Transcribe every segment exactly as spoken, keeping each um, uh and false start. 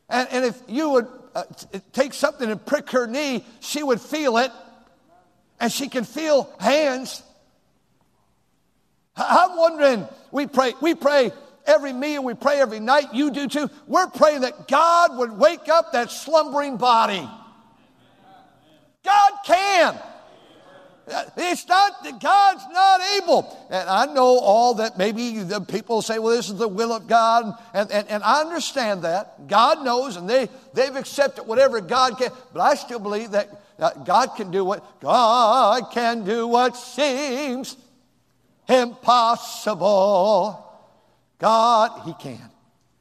And, and if you would uh, t- take something and prick her knee, she would feel it. And she can feel hands. I'm wondering, we pray, we pray every meal, we pray every night, you do too. We're praying that God would wake up that slumbering body. God can. It's not that God's not able. And I know all that maybe the people say, well, this is the will of God. And, and, and I understand that. God knows, and they, they've accepted whatever God can. But I still believe that God can do what, God can do what seems impossible. God, He can.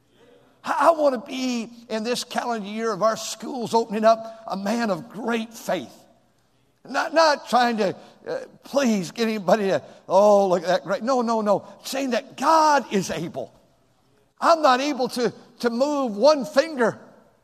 I want to be, in this calendar year of our schools opening up, a man of great faith. Not, not trying to uh, please get anybody to, oh, look at that great. No, no, no. Saying that God is able. I'm not able to, to move one finger,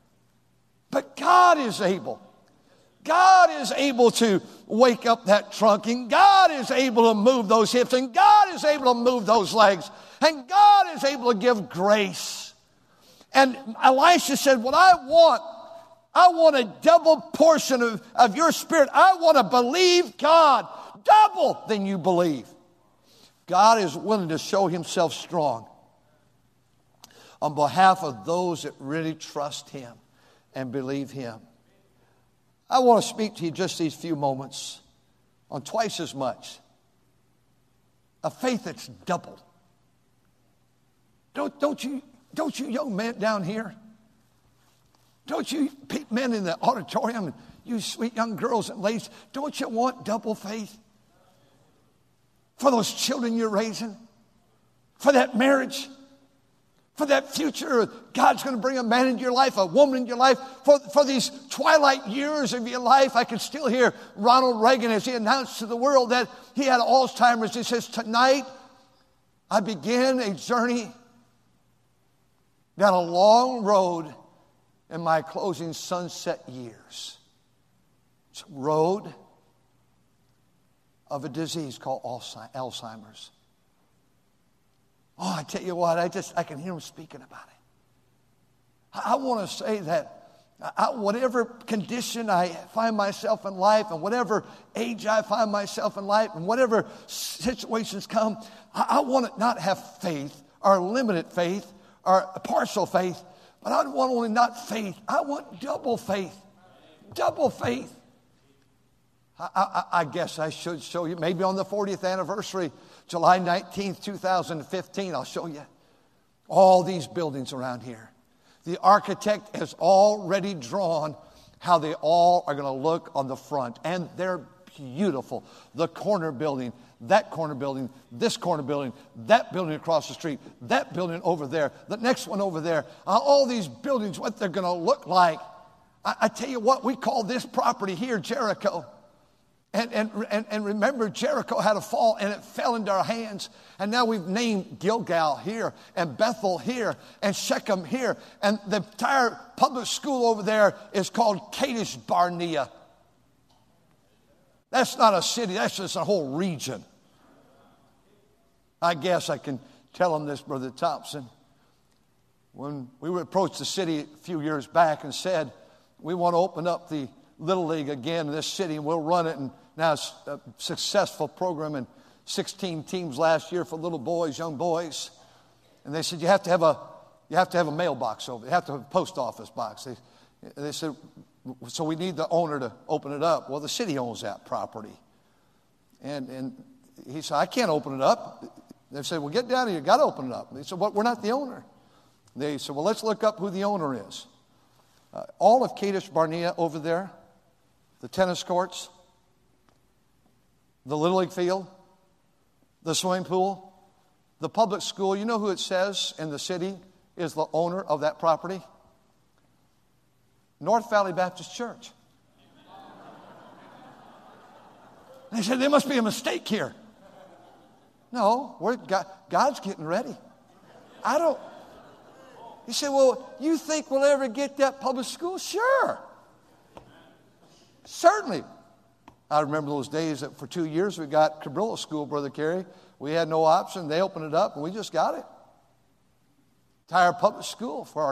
but God is able. God is able to wake up that trunk, and God is able to move those hips, and God is able to move those legs, and God is able to give grace. And Elisha said, what I want, I want a double portion of, of your spirit. I want to believe God double than you believe. God is willing to show Himself strong on behalf of those that really trust Him and believe Him. I want to speak to you just these few moments on twice as much. A faith that's doubled. Don't, don't you, don't you young men down here, don't you men in the auditorium, you sweet young girls and ladies, don't you want double faith? For those children you're raising? For that marriage? For that future, God's going to bring a man into your life, a woman into your life. For, for these twilight years of your life, I can still hear Ronald Reagan as he announced to the world that he had Alzheimer's. He says, tonight I begin a journey down a long road in my closing sunset years. It's a road of a disease called Alzheimer's. Oh, I tell you what, I just, I can hear him speaking about it. I, I want to say that I, whatever condition I find myself in life and whatever age I find myself in life and whatever situations come, I, I want to not have faith or limited faith or partial faith, but I want only not faith. I want double faith. Double faith. I, I, I guess I should show you, maybe on the fortieth anniversary, July nineteenth, two thousand fifteen, I'll show you all these buildings around here. The architect has already drawn how they all are going to look on the front, and they're beautiful. The corner building, that corner building, this corner building, that building across the street, that building over there, the next one over there, uh, all these buildings, what they're going to look like. I, I tell you what, we call this property here Jericho. And, and, and, and remember, Jericho had a fall and it fell into our hands. And now we've named Gilgal here and Bethel here and Shechem here. And the entire public school over there is called Kadesh Barnea. That's not a city, that's just a whole region. I guess I can tell them this, Brother Thompson. When we approached the city a few years back and said, we want to open up the Little League again in this city and we'll run it, and now it's a successful program, and sixteen teams last year for little boys, young boys. And they said, you have to have a, you have to have a mailbox over. You have to have a post office box. They, they said, so we need the owner to open it up. Well, the city owns that property. And, and he said, I can't open it up. They said, well, get down here. You've got to open it up. They said, well, we're not the owner. They said, well, let's look up who the owner is. Uh, all of Kadesh Barnea over there, the tennis courts, the Little League field, the swimming pool, the public school. You know who it says in the city is the owner of that property? North Valley Baptist Church. They said, there must be a mistake here. No, we're, God, God's getting ready. I don't. He said, well, you think we'll ever get that public school? Sure. Certainly. I remember those days that for two years we got Cabrillo School, Brother Kerry. We had no option. They opened it up and we just got it. Entire public school for our